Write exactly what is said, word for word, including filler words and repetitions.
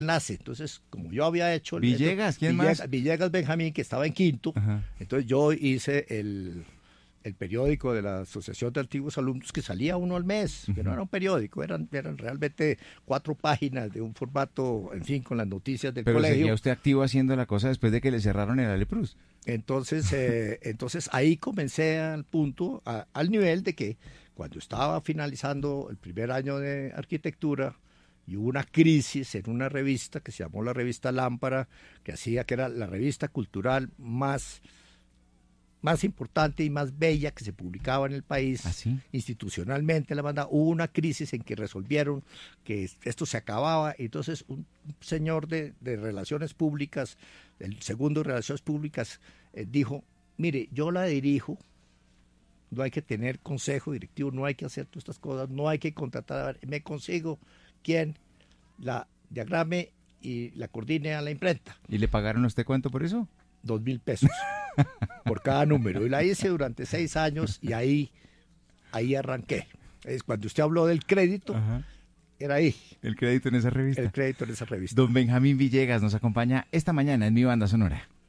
nace. Entonces, como yo había hecho... el- Villegas, ¿quién Villegas, más? Villegas Benjamín, que estaba en quinto. Ajá. Entonces yo hice el, el periódico de la Asociación de Antiguos Alumnos, que salía uno al mes, que no era un periódico, eran, eran realmente cuatro páginas de un formato, en fin, con las noticias del Pero colegio. seguía usted activo haciendo la cosa después de que le cerraron el Aleprus. Entonces, eh, entonces ahí comencé al punto, a- al nivel de que cuando estaba finalizando el primer año de arquitectura y hubo una crisis en una revista que se llamó la revista Lámpara, que hacía que era la revista cultural más, más importante y más bella que se publicaba en el país. ¿Ah, sí? Institucionalmente la banda, hubo una crisis en que resolvieron que esto se acababa, y entonces un señor de, de relaciones públicas, el segundo de relaciones públicas, eh, dijo, mire, yo la dirijo, no hay que tener consejo directivo, no hay que hacer todas estas cosas, no hay que contratar, me consigo quien la diagrame y la coordine a la imprenta. ¿Y le pagaron a usted cuánto por eso? Dos mil pesos por cada número. Y la hice durante seis años y ahí, ahí arranqué. Es cuando usted habló del crédito, Ajá. era ahí, El crédito en esa revista. el crédito en esa revista. Don Benjamín Villegas nos acompaña esta mañana en Mi Banda Sonora.